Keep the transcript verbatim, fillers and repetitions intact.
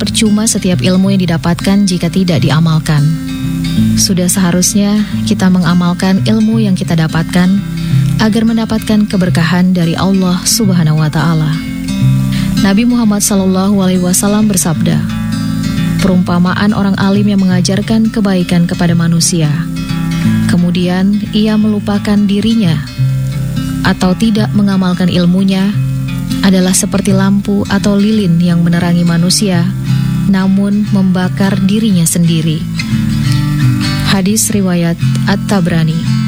percuma setiap ilmu yang didapatkan jika tidak diamalkan. Sudah seharusnya kita mengamalkan ilmu yang kita dapatkan agar mendapatkan keberkahan dari Allah Subhanahu wa Ta'ala. Nabi Muhammad sallallahu alaihi wasallam bersabda, perumpamaan orang alim yang mengajarkan kebaikan kepada manusia, kemudian ia melupakan dirinya atau tidak mengamalkan ilmunya, adalah seperti lampu atau lilin yang menerangi manusia, namun membakar dirinya sendiri. Hadis riwayat At-Tabrani.